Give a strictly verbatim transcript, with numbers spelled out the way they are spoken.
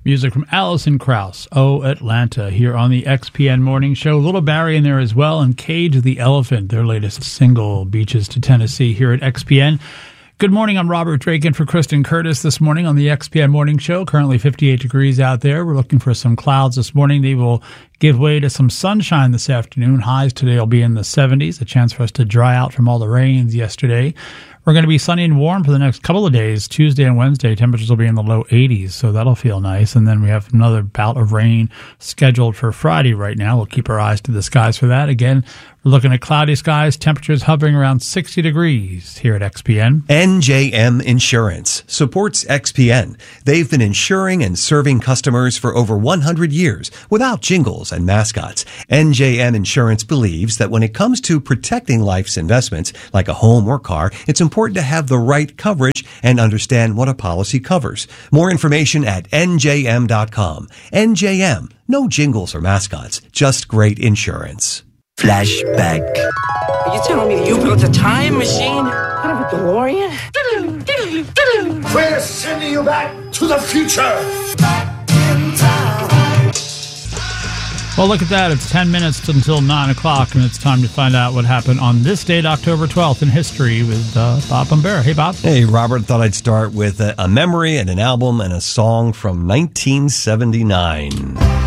Music from Alison Krauss, Oh Atlanta, here on the X P N Morning Show. Little Barry in there as well, and Cage the Elephant, their latest single, Beaches to Tennessee, here at X P N. Good morning, I'm Robert Drake in for Kristen Curtis this morning on the X P N Morning Show. Currently fifty-eight degrees out there. We're looking for some clouds this morning. They will give way to some sunshine this afternoon. Highs today will be in the seventies, a chance for us to dry out from all the rains yesterday. We're going to be sunny and warm for the next couple of days. Tuesday and Wednesday, temperatures will be in the low eighties, so that'll feel nice. And then we have another bout of rain scheduled for Friday right now. We'll keep our eyes to the skies for that. Again, we're looking at cloudy skies, temperatures hovering around sixty degrees here at X P N. N J M Insurance supports X P N. They've been insuring and serving customers for over one hundred years without jingles and mascots. N J M Insurance believes that when it comes to protecting life's investments, like a home or car, it's important to have the right coverage and understand what a policy covers. More information at N J M dot com. N J M, no jingles or mascots, just great insurance. Flashback. Are you telling me you built a time machine out of a DeLorean? We're sending you back to the future. Back in time. Well, look at that. It's ten minutes until nine o'clock, and it's time to find out what happened on this date, October twelfth, in history with uh, Bob Bombera. Hey, Bob. Hey, Robert. Thought I'd start with a, a memory and an album and a song from nineteen seventy-nine.